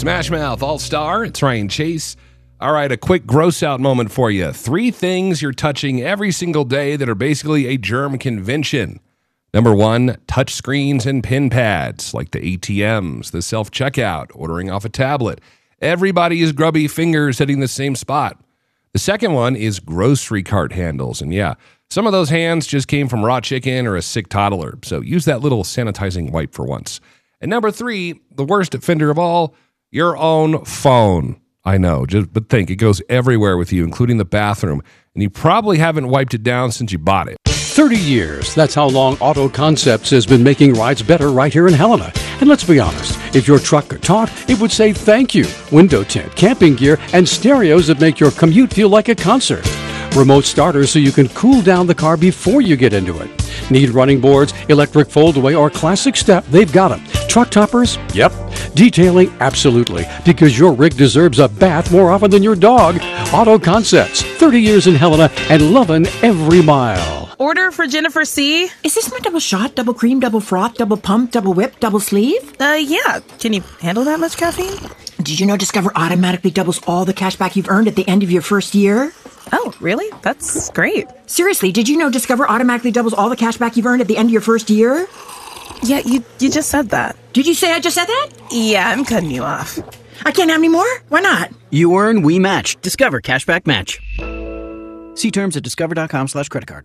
Smash Mouth All-Star. It's Ryan Chase. All right, a quick gross out moment for you. 3 things you're touching every single day that are basically a germ convention. Number 1, touch screens and pin pads, like the ATMs, the self-checkout, ordering off a tablet. Everybody is grubby fingers hitting the same spot. The second one is grocery cart handles. And yeah, some of those hands just came from raw chicken or a sick toddler. So use that little sanitizing wipe for once. And number 3, the worst offender of all, your own phone. I know, but think, it goes everywhere with you, including the bathroom. And you probably haven't wiped it down since you bought it. 30 years. That's how long Auto Concepts has been making rides better right here in Helena. And let's be honest, if your truck could talk, it would say thank you. Window tint, camping gear, and stereos that make your commute feel like a concert. Remote starters so you can cool down the car before you get into it. Need running boards, electric foldaway, or classic step? They've got them. Truck toppers? Yep. Detailing? Absolutely. Because your rig deserves a bath more often than your dog. Auto Concepts. 30 years in Helena and loving every mile. Order for Jennifer C. Is this my double shot, double cream, double froth, double pump, double whip, double sleeve? Yeah. Can you handle that much caffeine? Did you know Discover automatically doubles all the cash back you've earned at the end of your first year? Oh, really? That's great. Seriously, did you know Discover automatically doubles all the cash back you've earned at the end of your first year? Yeah, you just said that. Did you say I just said that? Yeah, I'm cutting you off. I can't have any more? Why not? You earn, we match. Discover Cashback Match. See terms at discover.com/creditcard.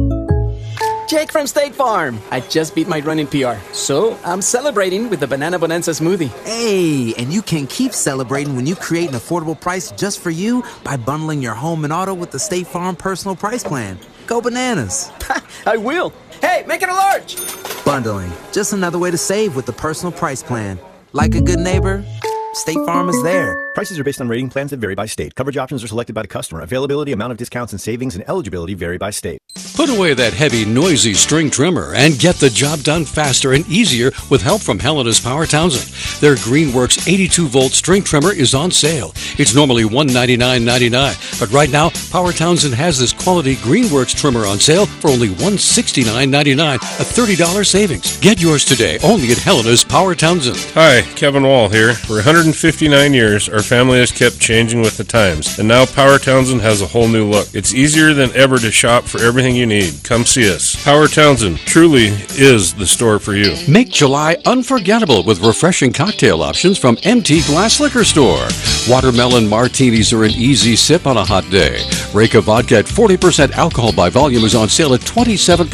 Jake from State Farm. I just beat my running PR, so I'm celebrating with the Banana Bonanza smoothie. Hey, and you can keep celebrating when you create an affordable price just for you by bundling your home and auto with the State Farm Personal Price Plan. Go bananas. I will. Hey, make it a large. Bundling, just another way to save with the Personal Price Plan. Like a good neighbor, State Farm is there. Prices are based on rating plans that vary by state. Coverage options are selected by the customer. Availability, amount of discounts and savings, and eligibility vary by state. Put away that heavy, noisy string trimmer and get the job done faster and easier with help from Helena's Power Townsend. Their Greenworks 82-volt string trimmer is on sale. It's normally $199.99, but right now, Power Townsend has this quality Greenworks trimmer on sale for only $169.99, a $30 savings. Get yours today, only at Helena's Power Townsend. Hi, Kevin Wall here. For 159 years, our family has kept changing with the times, and now Power Townsend has a whole new look. It's easier than ever to shop for everything you need. Come see us. Power Townsend truly is the store for you. Make July unforgettable with refreshing cocktail options from MT Glass Liquor Store. Watermelon martinis are an easy sip on a hot day. Reka Vodka at 40% alcohol by volume is on sale at 27%